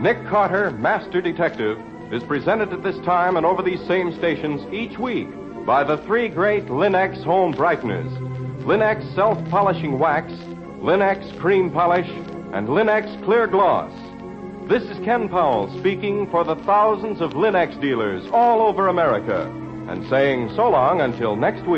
Nick Carter, Master Detective, is presented at this time and over these same stations each week by the three great Linex home brighteners: Linex self-polishing wax, Linex cream polish, and Linex clear gloss. This is Ken Powell speaking for the thousands of Linex dealers all over America and saying so long until next week.